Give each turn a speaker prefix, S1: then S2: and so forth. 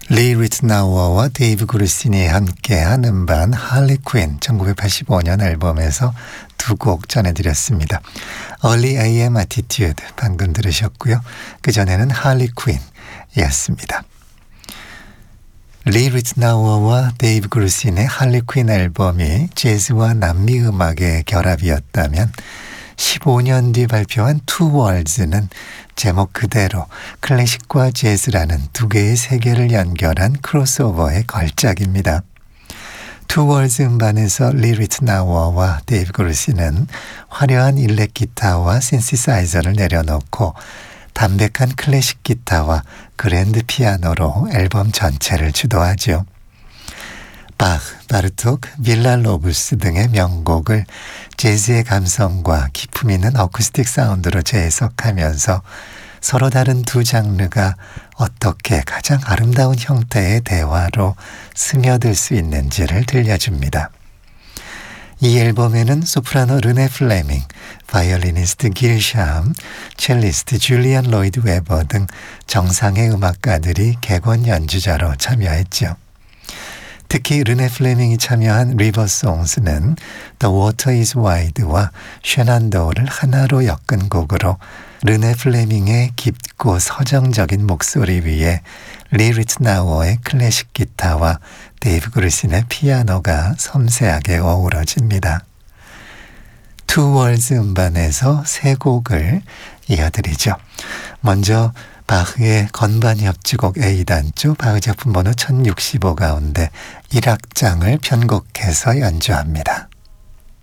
S1: 리 리트나워와 데이브 그루신이 함께한 음반 할리 퀸 1985년 앨범에서 두 곡 전해드렸습니다. Early AM Attitude 방금 들으셨고요. 그전에는 할리 퀸이었습니다. 리 리트나워와 데이브 그루신의 할리 퀸 앨범이 재즈와 남미 음악의 결합이었다면 15년 뒤 발표한 Two Worlds는 제목 그대로 클래식과 재즈라는 두 개의 세계를 연결한 크로스오버의 걸작입니다. Two Worlds 음반에서 리 리트나워와 데이브 그루신은 화려한 일렉 기타와 신시사이저를 내려놓고 담백한 클래식 기타와 그랜드 피아노로 앨범 전체를 주도하죠. 바흐, 바르톡, 빌랄로브스 등의 명곡을 재즈의 감성과 기품 있는 어쿠스틱 사운드로 재해석하면서 서로 다른 두 장르가 어떻게 가장 아름다운 형태의 대화로 스며들 수 있는지를 들려줍니다. 이 앨범에는 소프라노 르네 플레밍, 바이올리니스트 길 샴, 첼리스트 줄리안 로이드 웨버 등 정상의 음악가들이 객원 연주자로 참여했죠. 특히 르네 플레밍이 참여한 리버송스는 The Water is Wide와 쉐난도어를 하나로 엮은 곡으로 르네 플레밍의 깊고 서정적인 목소리 위에 리 리트나워의 클래식 기타와 데이브 그루신의 피아노가 섬세하게 어우러집니다. Two Worlds 음반에서 세 곡을 이어드리죠. 먼저 바흐의 건반 협주곡 A단조 바흐 작품 번호 1065 가운데 1악장을 편곡해서 연주합니다.